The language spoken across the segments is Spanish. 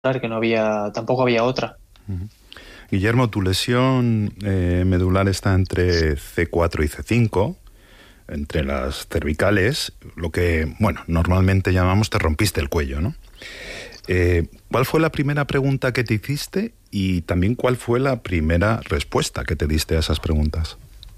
que tampoco había otra. Uh-huh. Guillermo, tu lesión medular está entre C4 y C5, entre las cervicales, lo que, bueno, normalmente llamamos te rompiste el cuello, ¿no? ¿Cuál fue la primera pregunta que te hiciste y también cuál fue la primera respuesta que te diste a esas preguntas?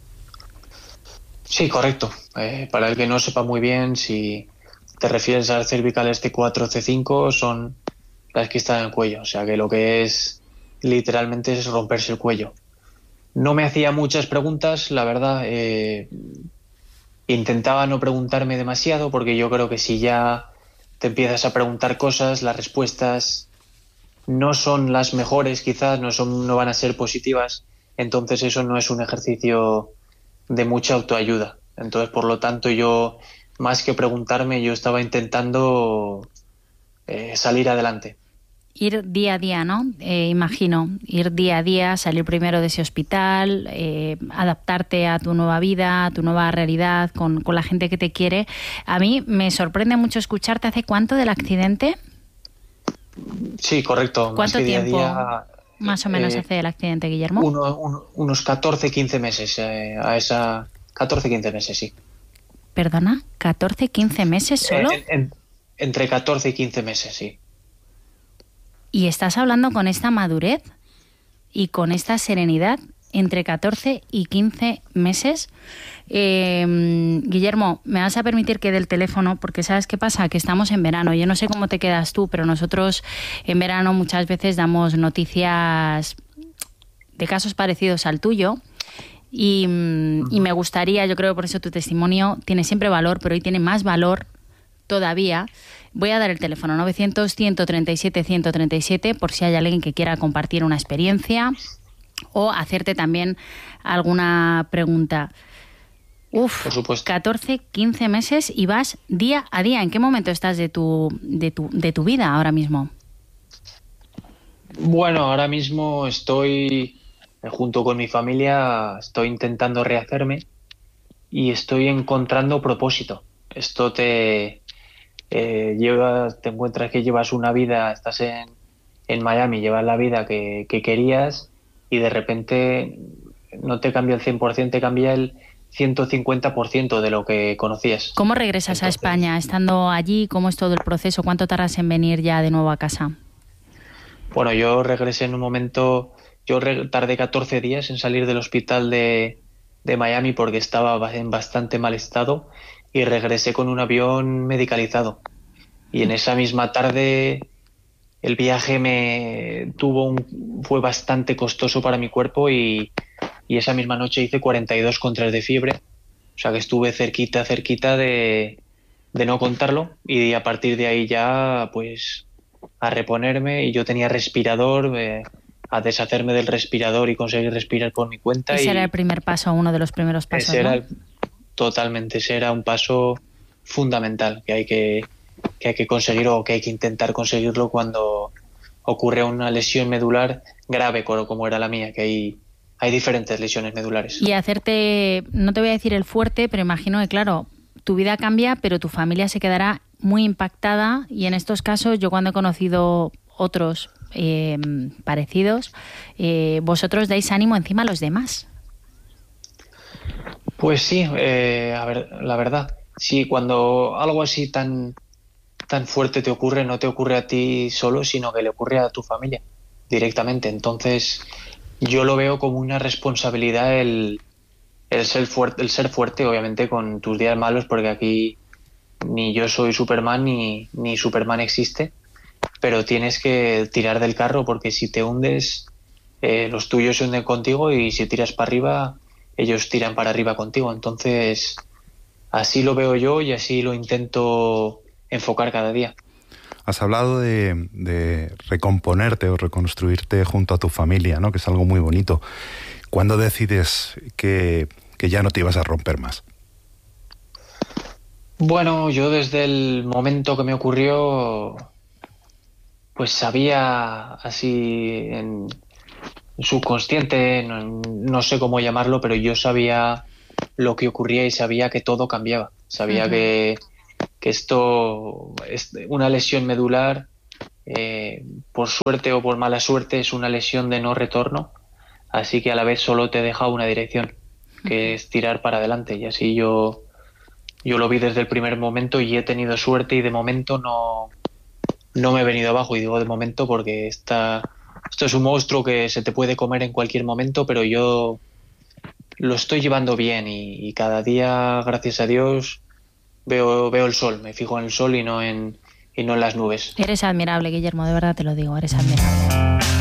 Sí, correcto. Para el que no sepa muy bien, si te refieres a las cervicales C4 o C5, son las que están en el cuello. O sea que lo que es literalmente es romperse el cuello. No me hacía muchas preguntas, la verdad. Intentaba no preguntarme demasiado porque yo creo que si ya te empiezas a preguntar cosas, las respuestas no son las mejores, quizás no van a ser positivas. Entonces eso no es un ejercicio de mucha autoayuda. Entonces, por lo tanto, yo, más que preguntarme, yo estaba intentando salir adelante. Ir día a día, ¿no? Imagino, ir día a día, salir primero de ese hospital, adaptarte a tu nueva vida, a tu nueva realidad, con la gente que te quiere. A mí me sorprende mucho escucharte. ¿Hace cuánto del accidente? Sí, correcto. ¿Cuánto más que tiempo día a día, más o menos hace el accidente, Guillermo? Unos 14, 15 meses. 14, 15 meses, sí. ¿Perdona? ¿14, 15 meses solo? Entre 14 y 15 meses, sí. Y estás hablando con esta madurez y con esta serenidad entre 14 y 15 meses. Guillermo, me vas a permitir que dé el teléfono porque ¿sabes qué pasa? Que estamos en verano. Yo no sé cómo te quedas tú, pero nosotros en verano muchas veces damos noticias de casos parecidos al tuyo. Y me gustaría, yo creo que por eso tu testimonio tiene siempre valor, pero hoy tiene más valor todavía. Voy a dar el teléfono 900-137-137 por si hay alguien que quiera compartir una experiencia o hacerte también alguna pregunta. Por supuesto. 14, 15 meses y vas día a día. ¿En qué momento estás de tu vida ahora mismo? Bueno, ahora mismo estoy, junto con mi familia, estoy intentando rehacerme y estoy encontrando propósito. Esto te encuentras que llevas una vida, estás en Miami, llevas la vida que querías y de repente no te cambia el 100%, te cambia el 150% de lo que conocías. ¿Cómo regresas a España estando allí? ¿Cómo es todo el proceso? ¿Cuánto tardas en venir ya de nuevo a casa? Bueno, yo regresé en un momento, tardé 14 días en salir del hospital de Miami porque estaba en bastante mal estado y regresé con un avión medicalizado. Y en esa misma tarde el viaje fue bastante costoso para mi cuerpo y esa misma noche hice 42 con 3 de fiebre. O sea que estuve cerquita de no contarlo y a partir de ahí ya pues a reponerme y yo tenía respirador, a deshacerme del respirador y conseguir respirar por mi cuenta. Ese era el primer paso, uno de los primeros pasos, ¿no? Totalmente, ese era un paso fundamental que hay que conseguir o que hay que intentar conseguirlo cuando ocurre una lesión medular grave como era la mía, que hay diferentes lesiones medulares. Y hacerte, no te voy a decir el fuerte, pero imagino que claro, tu vida cambia, pero tu familia se quedará muy impactada y en estos casos yo cuando he conocido otros parecidos, vosotros dais ánimo encima a los demás. Pues sí, a ver, la verdad, sí, cuando algo así tan fuerte te ocurre, no te ocurre a ti solo, sino que le ocurre a tu familia directamente. Entonces, yo lo veo como una responsabilidad el ser fuerte, obviamente, con tus días malos, porque aquí ni yo soy Superman ni Superman existe, pero tienes que tirar del carro porque si te hundes, los tuyos se hunden contigo y si tiras para arriba, ellos tiran para arriba contigo. Entonces, así lo veo yo y así lo intento enfocar cada día. Has hablado de recomponerte o reconstruirte junto a tu familia, ¿no? Que es algo muy bonito. ¿Cuándo decides que ya no te ibas a romper más? Bueno, yo desde el momento que me ocurrió, pues sabía así en subconsciente, no sé cómo llamarlo, pero yo sabía lo que ocurría y sabía que todo cambiaba. Sabía que esto, una lesión medular por suerte o por mala suerte es una lesión de no retorno, así que a la vez solo te deja una dirección, que es tirar para adelante. Y así yo lo vi desde el primer momento y he tenido suerte y de momento no me he venido abajo. Y digo de momento porque esto es un monstruo que se te puede comer en cualquier momento, pero yo lo estoy llevando bien y cada día, gracias a Dios, veo el sol, me fijo en el sol y no en las nubes. Eres admirable, Guillermo, de verdad te lo digo, eres admirable.